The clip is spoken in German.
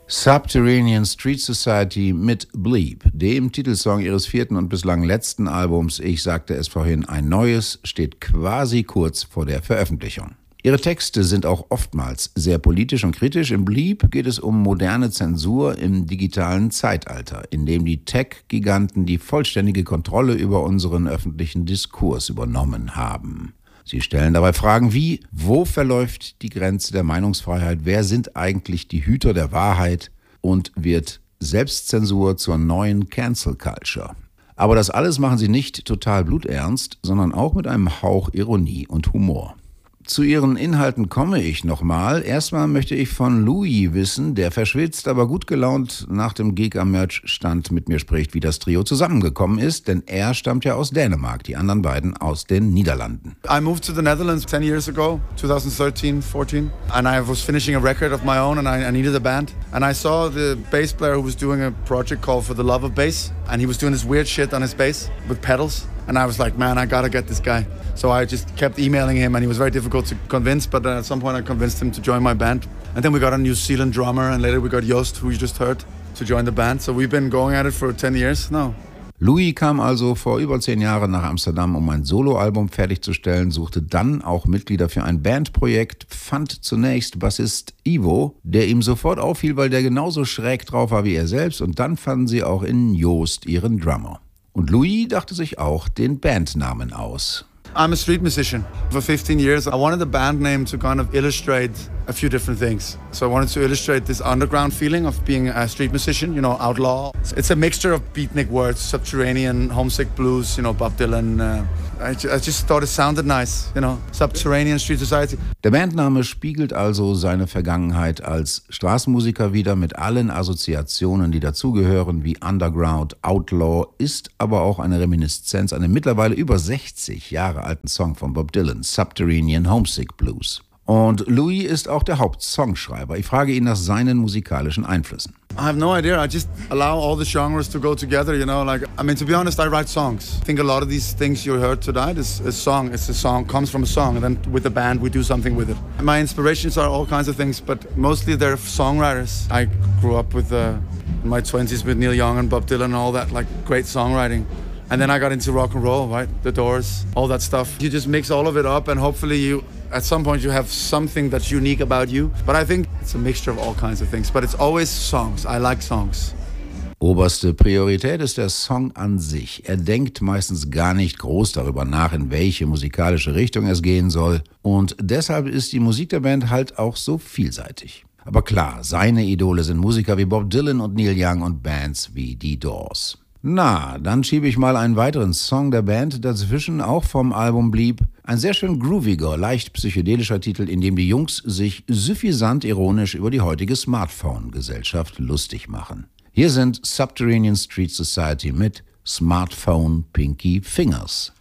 Subterranean Street Society mit Bleep, dem Titelsong ihres 4. und bislang letzten Albums. Ich sagte es vorhin, ein neues steht quasi kurz vor der Veröffentlichung. Ihre Texte sind auch oftmals sehr politisch und kritisch. Im Bleep geht es um moderne Zensur im digitalen Zeitalter, in dem die Tech-Giganten die vollständige Kontrolle über unseren öffentlichen Diskurs übernommen haben. Sie stellen dabei Fragen wie: Wo verläuft die Grenze der Meinungsfreiheit? Wer sind eigentlich die Hüter der Wahrheit? Und wird Selbstzensur zur neuen Cancel Culture? Aber das alles machen sie nicht total bluternst, sondern auch mit einem Hauch Ironie und Humor. Zu ihren Inhalten komme ich nochmal. Erstmal möchte ich von Louis wissen, der verschwitzt, aber gut gelaunt nach dem Gig am Merch-Stand mit mir spricht, wie das Trio zusammengekommen ist, denn er stammt ja aus Dänemark, die anderen beiden aus den Niederlanden. I moved to the Netherlands 10 years ago, 2013, 14, and I was finishing a record of my own and I needed a band. And I saw the bass player who was doing a project called For the Love of Bass, and he was doing this weird shit on his bass with pedals. And I was like, man, I gotta get this guy. So I just kept emailing him, and he was very difficult to convince, but at some point I convinced him to join my band. And then we got a New Zealand drummer, and later we got Joost, who you just heard, to join the band. So we've been going at it for 10 years now. Louis kam also vor über 10 Jahren nach Amsterdam, um ein Soloalbum fertigzustellen, suchte dann auch Mitglieder für ein Bandprojekt, fand zunächst Bassist Ivo, der ihm sofort auffiel, weil der genauso schräg drauf war wie er selbst, und dann fanden sie auch in Joost ihren Drummer. Und Louis dachte sich auch den Bandnamen aus. I'm a street musician. For 15 years, I wanted a band name to kind of illustrate a few different things. So I wanted to illustrate this underground feeling of being a street musician, you know, outlaw. It's a mixture of beatnik words, subterranean, homesick blues, you know, Bob Dylan. I just thought it sounded nice, you know, Subterranean Street Society. Der Bandname spiegelt also seine Vergangenheit als Straßenmusiker wider mit allen Assoziationen, die dazugehören, wie Underground, Outlaw, ist aber auch eine Reminiszenz an den mittlerweile über 60 Jahre alten Song von Bob Dylan, Subterranean Homesick Blues. Und Louis ist auch der Hauptsongschreiber. Ich frage ihn nach seinen musikalischen Einflüssen. I have no idea. I just allow all the genres to go together, you know. Like, I mean, to be honest, I write songs. I think a lot of these things you heard tonight is a song. It's a song, comes from a song, and then with the band we do something with it. My inspirations are all kinds of things, but mostly they're songwriters. I grew up with in my 20s with Neil Young and Bob Dylan and all that, like great songwriting. And then I got into rock and roll, right? The Doors, all that stuff. You just mix all of it up, and hopefully at some point you have something that's unique about you. But I think it's a mixture of all kinds of things. But it's always songs. I like songs. Oberste Priorität ist der Song an sich. Er denkt meistens gar nicht groß darüber nach, in welche musikalische Richtung es gehen soll. Und deshalb ist die Musik der Band halt auch so vielseitig. Aber klar, seine Idole sind Musiker wie Bob Dylan und Neil Young und Bands wie die Doors. Na, dann schiebe ich mal einen weiteren Song der Band dazwischen, auch vom Album Bleep. Ein sehr schön grooviger, leicht psychedelischer Titel, in dem die Jungs sich suffisant ironisch über die heutige Smartphone-Gesellschaft lustig machen. Hier sind Subterranean Street Society mit Smartphone Pinky Fingers.